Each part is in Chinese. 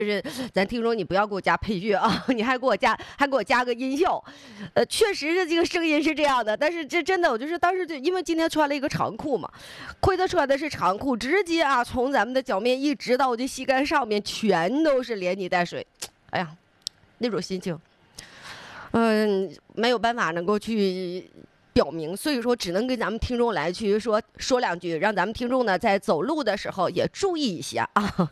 就是咱听众你不要给我加配乐啊，你还给我加个音效，确实是这个声音是这样的，但是这真的我就是当时就因为今天穿了一个长裤嘛，亏他穿的是长裤，直接啊从咱们的脚面一直到我这膝盖上面全都是连泥带水，哎呀，那种心情，没有办法能够去表明，所以说只能跟咱们听众来去说两句，让咱们听众呢在走路的时候也注意一下啊。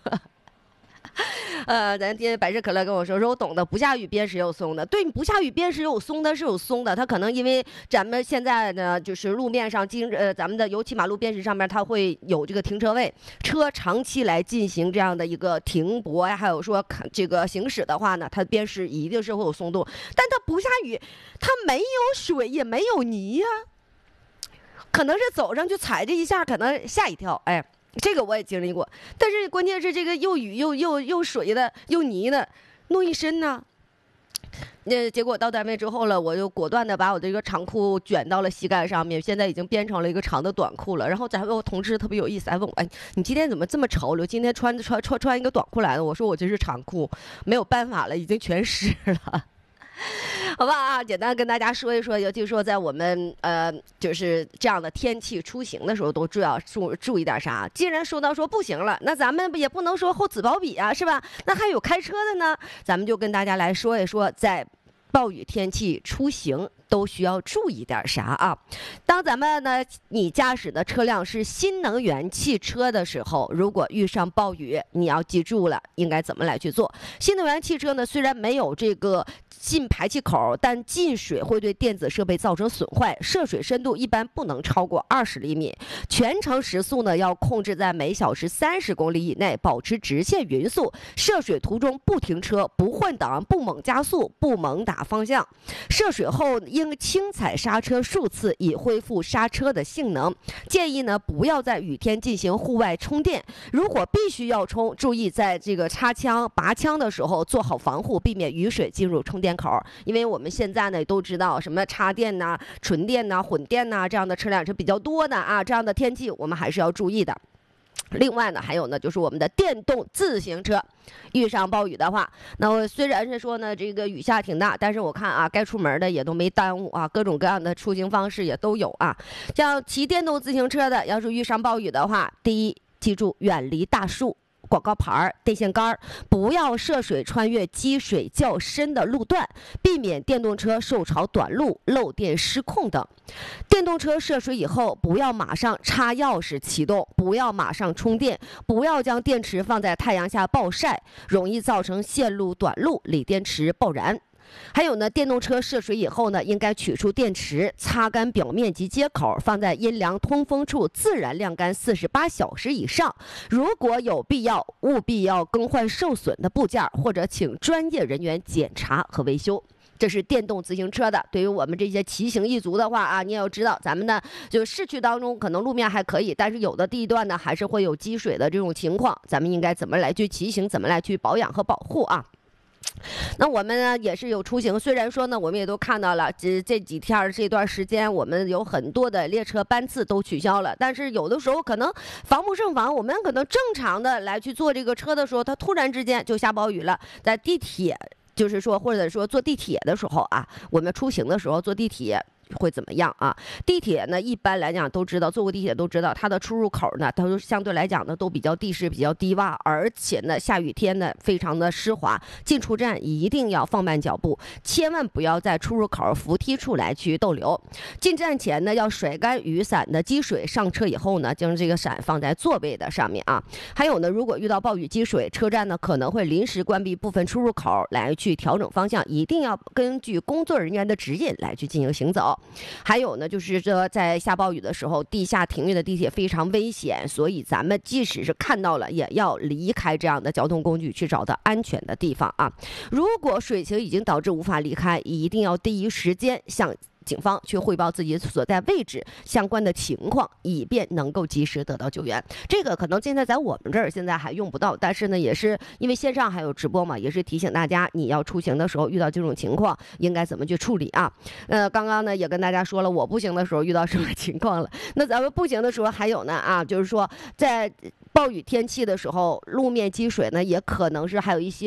咱今天百事可乐跟我说我懂得，不下雨边是有松的。对，不下雨边是有松的，是有松的。它可能因为咱们现在呢，就是路面上咱们的尤其马路边石上面，它会有这个停车位，车长期来进行这样的一个停泊呀，还有说这个行驶的话呢，它边石一定是会有松动。但它不下雨，它没有水也没有泥呀，可能是走上去踩这一下，可能吓一跳，哎。这个我也经历过，但是关键是这个又雨又水的又泥的，弄一身呢。结果到单位之后了，我就果断的把我这个长裤卷到了膝盖上面，现在已经变成了一个长的短裤了。然后咱们我同事特别有意思，还问我，哎，你今天怎么这么潮流？今天穿一个短裤来的？我说我这是长裤，没有办法了，已经全湿了。好吧啊，简单跟大家说一说，尤其说在我们就是这样的天气出行的时候，都注意点啥。既然说到说不行了，那咱们也不能说厚此薄彼啊，是吧？那还有开车的呢，咱们就跟大家来说一说，在暴雨天气出行都需要注意点啥啊？当咱们呢，你驾驶的车辆是新能源汽车的时候，如果遇上暴雨，你要记住了应该怎么来去做。新能源汽车呢，虽然没有这个进排气口，但进水会对电子设备造成损坏，涉水深度一般不能超过20厘米，全程时速呢要控制在每小时30公里以内，保持直线匀速，涉水途中不停车、不换挡、不猛加速、不猛打方向，涉水后应轻踩刹车数次以恢复刹车的性能。建议呢不要在雨天进行户外充电，如果必须要充，注意在这个插枪、拔枪的时候做好防护，避免雨水进入充电口。因为我们现在呢都知道什么插电呐、纯电呐、混电呐这样的车辆是比较多的啊，这样的天气我们还是要注意的。另外呢，还有呢，就是我们的电动自行车，遇上暴雨的话，那我虽然是说呢，这个雨下挺大，但是我看啊，该出门的也都没耽误啊，各种各样的出行方式也都有啊。像骑电动自行车的，要是遇上暴雨的话，第一，记住远离大树、广告牌、电线杆，不要涉水穿越积水较深的路段，避免电动车受潮短路、漏电失控等。电动车涉水以后，不要马上插钥匙启动，不要马上充电，不要将电池放在太阳下暴晒，容易造成线路短路、锂电池爆燃。还有呢，电动车涉水以后呢，应该取出电池，擦干表面及接口，放在阴凉通风处自然晾干48小时以上。如果有必要，务必要更换受损的部件，或者请专业人员检查和维修。这是电动自行车的。对于我们这些骑行一族的话啊，你也要知道，咱们呢就市区当中可能路面还可以，但是有的地段呢还是会有积水的这种情况，咱们应该怎么来去骑行，怎么来去保养和保护啊？那我们呢也是有出行，虽然说呢我们也都看到了，这几天这段时间我们有很多的列车班次都取消了，但是有的时候可能防不胜防，我们可能正常的来去坐这个车的时候，它突然之间就下暴雨了，在地铁就是说或者说坐地铁的时候啊，我们出行的时候坐地铁会怎么样啊？地铁呢，一般来讲都知道，坐过地铁都知道，它的出入口呢，它都相对来讲呢都比较地势比较低洼，而且呢下雨天呢非常的湿滑，进出站一定要放慢脚步，千万不要在出入口扶梯处来去逗留。进站前呢要甩干雨伞的积水，上车以后呢将这个伞放在座位的上面啊。还有呢，如果遇到暴雨积水，车站呢可能会临时关闭部分出入口来去调整方向，一定要根据工作人员的指引来去进行行走。还有呢，就是说在下暴雨的时候，地下停运的地铁非常危险，所以咱们即使是看到了，也要离开这样的交通工具，去找到安全的地方啊。如果水情已经导致无法离开，一定要第一时间向警方去汇报自己所在位置相关的情况，以便能够及时得到救援。这个可能现在在我们这儿现在还用不到，但是呢，也是因为线上还有直播嘛，也是提醒大家，你要出行的时候遇到这种情况，应该怎么去处理啊？刚刚呢也跟大家说了，我步行的时候遇到什么情况了。那咱们步行的时候还有呢啊，就是说在暴雨天气的时候，路面积水呢也可能是还有一些